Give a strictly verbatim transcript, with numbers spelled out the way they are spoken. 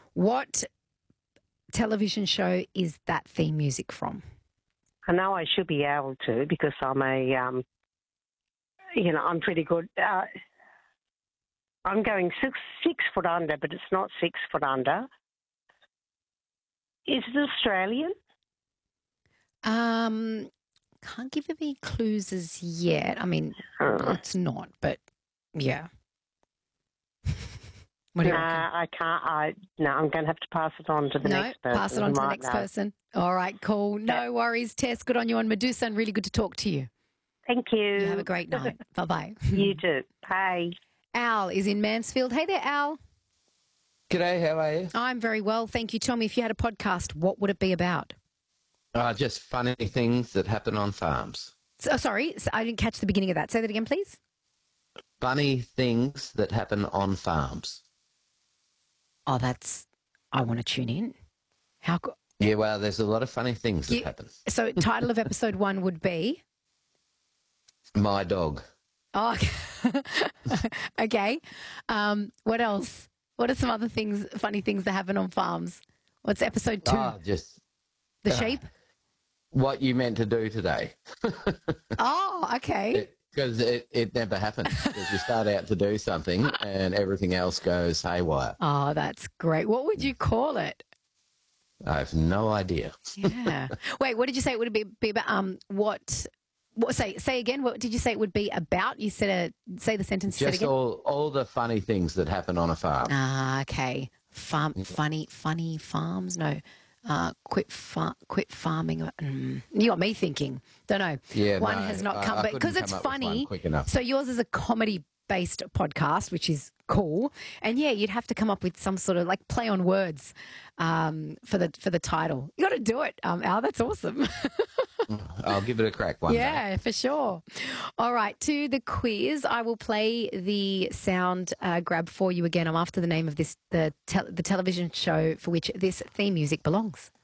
What television show is that theme music from? I know I should be able to because I'm a, um, you know, I'm pretty good. Uh, I'm going six, six foot under, but it's not six foot under. Is it Australian? Um, can't give any clues as yet. I mean, Oh. it's not, but yeah. What do you Nah, reckon? I can't. I no, I'm going to have to pass it on to the No, next person. pass it who on to the might next know. person. All right, cool. No Yeah. worries, Tess. Good on you on Medusa and really good to talk to you. Thank you. You have a great night. Bye-bye. You too. Bye. Al is in Mansfield. Hey there, Al. G'day, how are you? I'm very well, thank you. Tell me, if you had a podcast, what would it be about? Uh, just funny things that happen on farms. So, sorry, so I didn't catch the beginning of that. Say that again, please. Funny things that happen on farms. Oh, that's, I want to tune in. How co- Yeah, well, there's a lot of funny things that You- happen. So title of episode one would be? My dog. Oh, okay. Um, what else? What are some other things, funny things that happen on farms? What's episode two? Ah, just the uh, sheep? what you meant to do today. Oh, okay. Because it, it never happens. Because you start out to do something and everything else goes haywire. Oh, that's great. What would you call it? I have no idea. Yeah. Wait, what did you say it would be, be about? Um, what, what? Say, say again. What did you say it would be about? You said a, say the sentence. You said Just again. all, all the funny things that happen on a farm. Ah, okay. Farm, funny, funny farms. No, uh, quit, far, quit farming. Mm. You got me thinking. Don't know. Yeah, one no, has not I- come, I but couldn't because it's come up with one funny. quick enough. So yours is a comedy-based podcast, which is cool. And yeah, you'd have to come up with some sort of like play on words um, for the for the title. You got to do it, um, Al. That's awesome. I'll give it a crack one day. Yeah, for sure. All right, to the quiz. I will play the sound uh, grab for you again. I'm after the name of this the tel- the television show for which this theme music belongs.